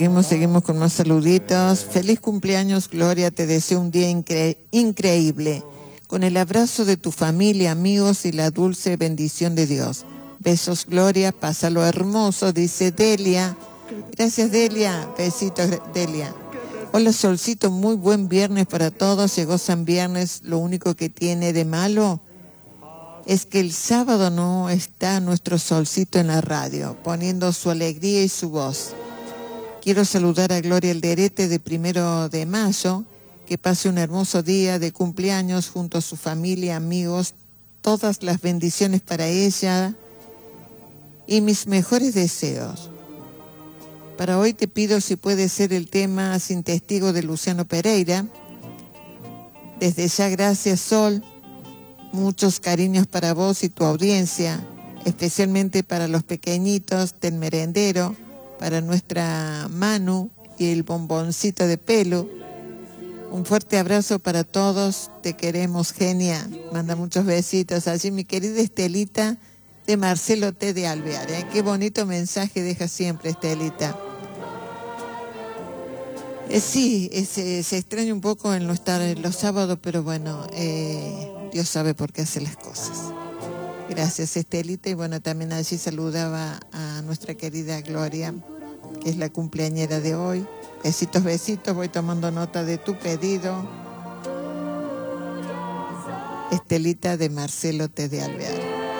Seguimos con más saluditos. Feliz cumpleaños, Gloria. Te deseo un día increíble. Con el abrazo de tu familia, amigos y la dulce bendición de Dios. Besos, Gloria. Pásalo hermoso, dice Delia. Gracias, Delia. Besitos, Delia. Hola, Solcito. Muy buen viernes para todos. Llegó San Viernes. Lo único que tiene de malo es que el sábado no está nuestro Solcito en la radio, poniendo su alegría y su voz. Quiero saludar a Gloria Alderete de 1 de mayo, que pase un hermoso día de cumpleaños junto a su familia, amigos, todas las bendiciones para ella y mis mejores deseos. Para hoy te pido si puede ser el tema Sin Testigo de Luciano Pereira. Desde ya, gracias, Sol. Muchos cariños para vos y tu audiencia, especialmente para los pequeñitos del merendero, para nuestra Manu y el bomboncito de pelo. Un fuerte abrazo para todos, te queremos, genia. Manda muchos besitos allí mi querida Estelita de Marcelo T. de Alvear. Qué bonito mensaje deja siempre Estelita. Sí, se extraña un poco en no estar los sábados, pero bueno, Dios sabe por qué hace las cosas. Gracias, Estelita. Y bueno, también allí saludaba a nuestra querida Gloria, que es la cumpleañera de hoy. Besitos, besitos. Voy tomando nota de tu pedido. Estelita de Marcelo T. de Alvear.